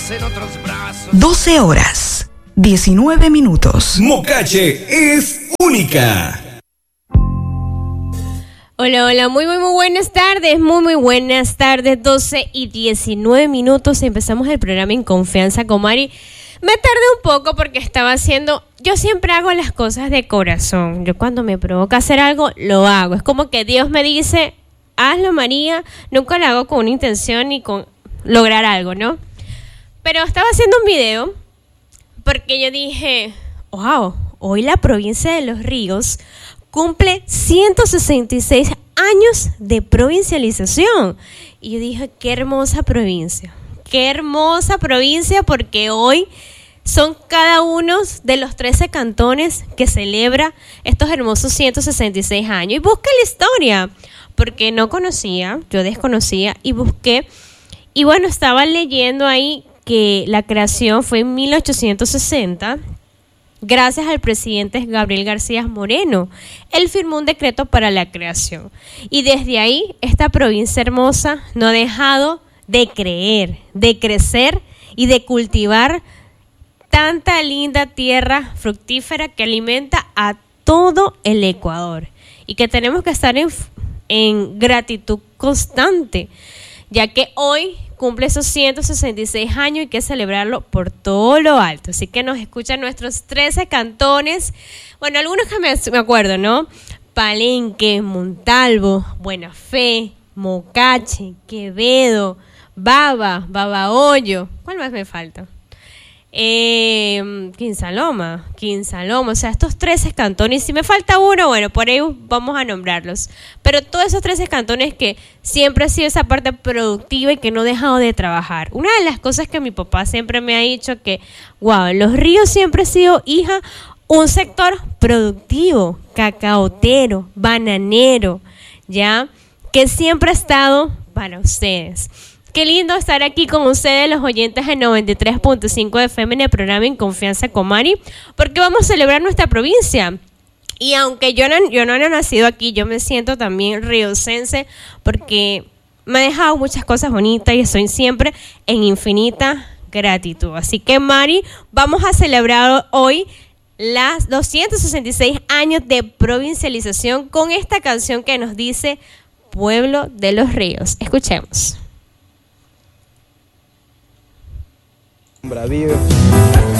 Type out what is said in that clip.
12 horas, 19 minutos. Mocache es única. Hola, hola, muy buenas tardes, muy buenas tardes, 12 y 19 minutos. Empezamos el programa En Confianza con Mari. Me tardé un poco porque estaba haciendo, yo siempre hago las cosas de corazón. Yo cuando me provoca hacer algo, lo hago. Es como que Dios me dice, hazlo, María. Nunca lo hago con una intención ni con lograr algo, ¿no? Pero estaba haciendo un video porque yo dije, wow, hoy la provincia de Los Ríos cumple 166 años de provincialización. Y yo dije, qué hermosa provincia porque hoy son cada uno de los 13 cantones que celebra estos hermosos 166 años. Y busqué la historia, porque no conocía, yo desconocía, y busqué. Y bueno, estaba leyendo ahí que la creación fue en 1860, gracias al presidente Gabriel García Moreno. Él firmó un decreto para la creación. Y desde ahí, esta provincia hermosa no ha dejado de creer, de crecer y de cultivar tanta linda tierra fructífera que alimenta a todo el Ecuador. Y que tenemos que estar en gratitud constante, ya que hoy cumple esos 166 años y hay que celebrarlo por todo lo alto. Así que nos escuchan nuestros 13 cantones. Bueno, algunos que me acuerdo, ¿no? Palenque, Montalvo, Buena Fe, Mocache, Quevedo, Babahoyo. ¿Cuál más me falta? Quinsaloma, o sea, estos 13 cantones. Si me falta uno, bueno, por ahí vamos a nombrarlos. Pero todos esos 13 cantones que siempre ha sido esa parte productiva y que no he dejado de trabajar. Una de las cosas que mi papá siempre me ha dicho que, wow, Los Ríos siempre ha sido, hija, un sector productivo, cacaotero, bananero, ya, que siempre ha estado para ustedes. Qué lindo estar aquí con ustedes, los oyentes de 93.5 FM en el programa En Confianza con Mari, porque vamos a celebrar nuestra provincia. Y aunque yo no he nacido aquí, yo me siento también riocense porque me ha dejado muchas cosas bonitas y estoy siempre en infinita gratitud. Así que, Mari, vamos a celebrar hoy los 266 años de provincialización con esta canción que nos dice Pueblo de los Ríos. Escuchemos. Vive.